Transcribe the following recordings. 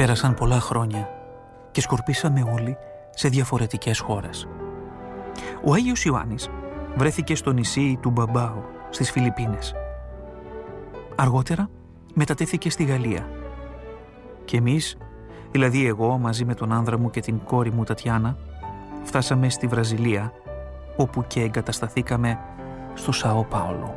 Πέρασαν πολλά χρόνια και σκορπίσαμε όλοι σε διαφορετικές χώρες. Ο Άγιος Ιωάννης βρέθηκε στο νησί του Μπαμπάου στις Φιλιππίνες. Αργότερα μετατέθηκε στη Γαλλία. Και εμείς, δηλαδή εγώ μαζί με τον άνδρα μου και την κόρη μου Τατιάνα, φτάσαμε στη Βραζιλία, όπου και εγκατασταθήκαμε στο Σάο Πάολο.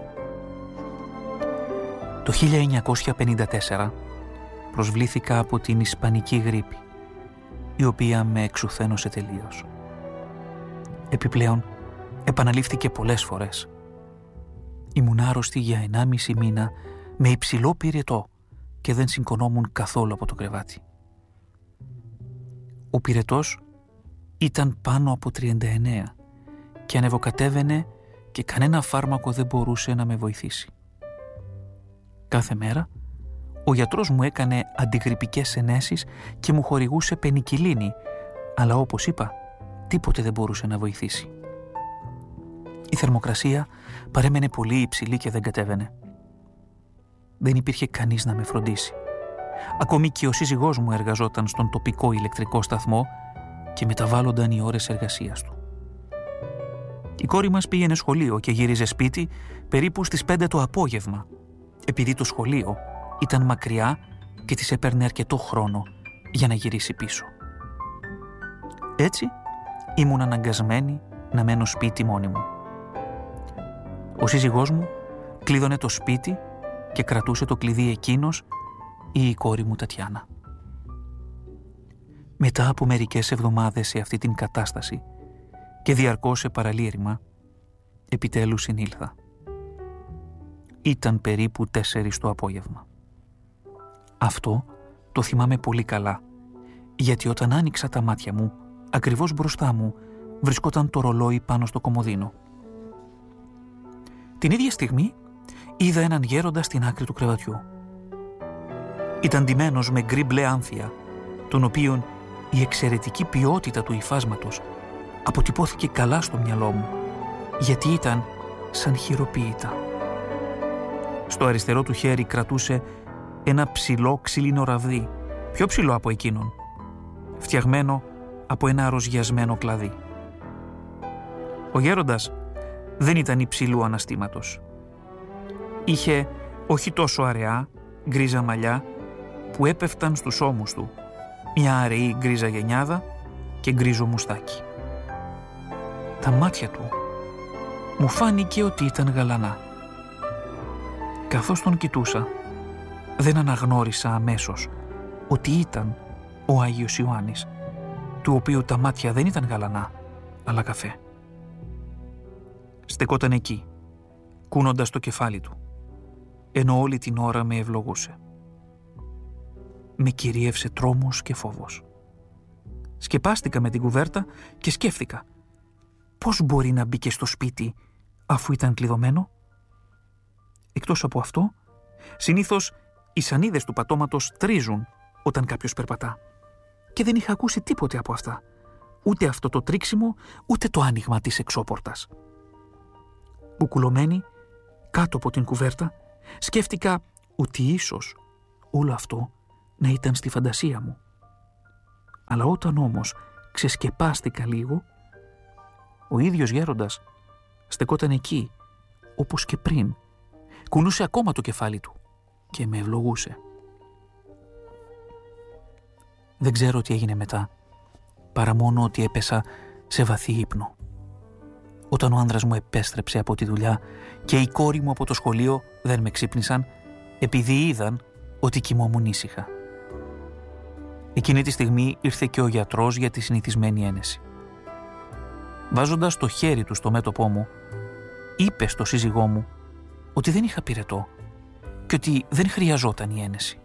Το 1954 προσβλήθηκα από την ισπανική γρίπη, η οποία με εξουθένωσε τελείως. Επιπλέον, επαναλήφθηκε πολλές φορές. Ήμουν άρρωστη για 1,5 μήνα με υψηλό πυρετό και δεν σηκωνόμουν καθόλου από το κρεβάτι. Ο πυρετός ήταν πάνω από 39 και ανεβοκατέβαινε και κανένα φάρμακο δεν μπορούσε να με βοηθήσει. Κάθε μέρα ο γιατρός μου έκανε αντιγρυπικές ενέσεις και μου χορηγούσε πενικυλίνη, αλλά όπως είπα, τίποτε δεν μπορούσε να βοηθήσει. Η θερμοκρασία παρέμενε πολύ υψηλή και δεν κατέβαινε. Δεν υπήρχε κανείς να με φροντίσει. Ακόμη και ο σύζυγός μου εργαζόταν στον τοπικό ηλεκτρικό σταθμό και μεταβάλλονταν οι ώρες εργασίας του. Η κόρη μας πήγαινε σχολείο και γύριζε σπίτι περίπου στις 5 το απόγευμα, επειδή το σχολείο ήταν μακριά και της έπαιρνε αρκετό χρόνο για να γυρίσει πίσω. Έτσι ήμουν αναγκασμένη να μένω σπίτι μόνη μου. Ο σύζυγός μου κλείδωνε το σπίτι και κρατούσε το κλειδί εκείνος ή η κόρη μου Τατιάνα. Μετά από μερικές εβδομάδες σε αυτή την κατάσταση και διαρκώς σε παραλήρημα, επιτέλους συνήλθα. Ήταν περίπου 4 το απόγευμα. Αυτό το θυμάμαι πολύ καλά, γιατί όταν άνοιξα τα μάτια μου, ακριβώς μπροστά μου βρισκόταν το ρολόι πάνω στο κομοδίνο. Την ίδια στιγμή είδα έναν γέροντα στην άκρη του κρεβατιού. Ήταν ντυμένος με γκρι μπλε άνθια, τον οποίον η εξαιρετική ποιότητα του υφάσματος αποτυπώθηκε καλά στο μυαλό μου, γιατί ήταν σαν χειροποίητα. Στο αριστερό του χέρι κρατούσε ένα ψηλό ξύλινο ραβδί, πιο ψηλό από εκείνον, φτιαγμένο από ένα ροζιασμένο κλαδί. Ο γέροντας δεν ήταν υψηλού αναστήματος. Είχε όχι τόσο αραιά, γκρίζα μαλλιά που έπεφταν στους ώμους του, μια αραιή γκρίζα γενιάδα και γκρίζο μουστάκι. Τα μάτια του μου φάνηκε ότι ήταν γαλανά. Καθώς τον κοιτούσα, δεν αναγνώρισα αμέσως ότι ήταν ο Άγιος Ιωάννης, του οποίου τα μάτια δεν ήταν γαλανά, αλλά καφέ. Στεκόταν εκεί, κούνοντας το κεφάλι του, ενώ όλη την ώρα με ευλογούσε. Με κυρίευσε τρόμος και φόβος. Σκεπάστηκα με την κουβέρτα και σκέφτηκα πώς μπορεί να μπήκε στο σπίτι αφού ήταν κλειδωμένο. Εκτός από αυτό, συνήθως οι σανίδες του πατώματος τρίζουν όταν κάποιος περπατά και δεν είχα ακούσει τίποτε από αυτά, ούτε αυτό το τρίξιμο, ούτε το άνοιγμα της εξώπορτας. Μπουκουλωμένη κάτω από την κουβέρτα, σκέφτηκα ότι ίσως όλο αυτό να ήταν στη φαντασία μου. Αλλά όταν όμως ξεσκεπάστηκα λίγο, ο ίδιος γέροντας στεκόταν εκεί, όπως και πριν, κουνούσε ακόμα το κεφάλι του και με ευλογούσε. Δεν ξέρω τι έγινε μετά, παρά μόνο ότι έπεσα σε βαθύ ύπνο. Όταν ο άνδρας μου επέστρεψε από τη δουλειά και η κόρη μου από το σχολείο δεν με ξύπνησαν, επειδή είδαν ότι κοιμόμουν ήσυχα. Εκείνη τη στιγμή ήρθε και ο γιατρός για τη συνηθισμένη ένεση. Βάζοντας το χέρι του στο μέτωπό μου, είπε στο σύζυγό μου ότι δεν είχα πυρετό και ότι δεν χρειαζόταν η ένεση.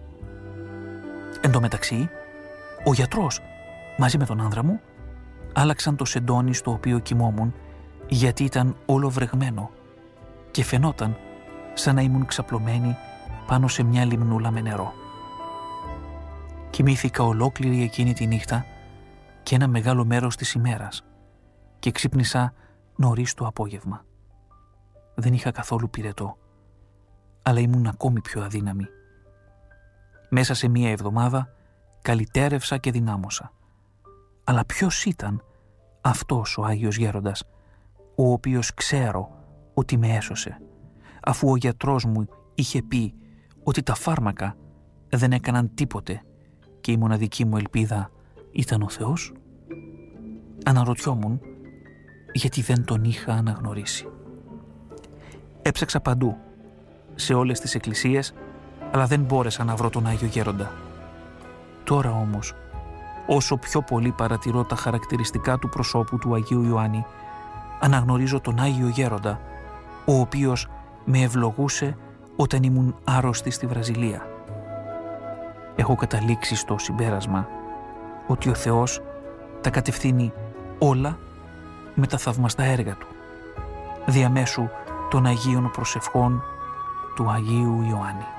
Εν τω μεταξύ, ο γιατρός μαζί με τον άνδρα μου άλλαξαν το σεντόνι στο οποίο κοιμόμουν, γιατί ήταν όλο βρεγμένο και φαινόταν σαν να ήμουν ξαπλωμένη πάνω σε μια λιμνούλα με νερό. Κοιμήθηκα ολόκληρη εκείνη τη νύχτα και ένα μεγάλο μέρος της ημέρας και ξύπνησα νωρίς το απόγευμα. Δεν είχα καθόλου πυρετό, αλλά ήμουν ακόμη πιο αδύναμη. Μέσα σε μία εβδομάδα καλυτέρευσα και δυνάμωσα. Αλλά ποιος ήταν αυτός ο Άγιος Γέροντας, ο οποίος ξέρω ότι με έσωσε, αφού ο γιατρός μου είχε πει ότι τα φάρμακα δεν έκαναν τίποτε και η μοναδική μου ελπίδα ήταν ο Θεός? Αναρωτιόμουν γιατί δεν τον είχα αναγνωρίσει. Έψαξα παντού, σε όλες τις εκκλησίες, αλλά δεν μπόρεσα να βρω τον Άγιο Γέροντα. Τώρα όμως, όσο πιο πολύ παρατηρώ τα χαρακτηριστικά του προσώπου του Αγίου Ιωάννη, αναγνωρίζω τον Άγιο Γέροντα, ο οποίος με ευλογούσε όταν ήμουν άρρωστη στη Βραζιλία. Έχω καταλήξει στο συμπέρασμα ότι ο Θεός τα κατευθύνει όλα με τα θαυμαστά έργα Του, διαμέσου των Αγίων προσευχών του Αγίου Ιωάννη.